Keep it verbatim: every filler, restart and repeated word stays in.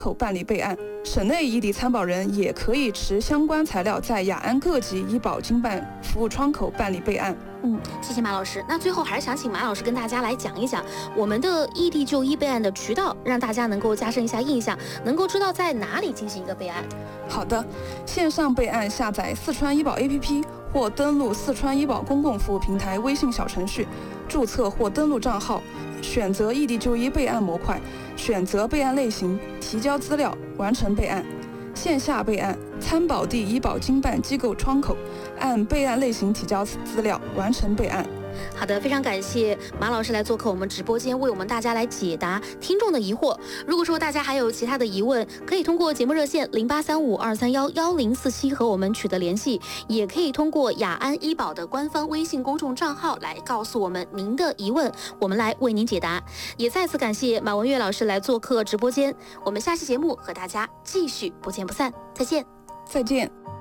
口办理备案。省内异地参保人也可以持相关材料在雅安各级医保经办服务窗口办理备案。 嗯，谢谢马老师。那最后还是想请马老师跟大家来讲一讲我们的异地就医备案的渠道，让大家能够加深一下印象，能够知道在哪里进行一个备案。 好的，线上备案下载四川医保 A P P 或登录四川医保公共服务平台微信小程序，注册或登录账号，选择异地就医备案模块，选择备案类型，提交资料，完成备案。线下备案，参保地医保经办机构窗口，按备案类型提交资料，完成备案。 好的，非常感谢马老师来做客我们直播间，为我们大家来解答听众的疑惑。如果说大家还有其他的疑问，可以通过节目热线零八三五二三幺幺零四七和我们取得联系，也可以通过雅安医保的官方微信公众账号来告诉我们您的疑问，我们来为您解答。也再次感谢马文月老师来做客直播间，我们下期节目和大家继续不见不散，再见， 再见。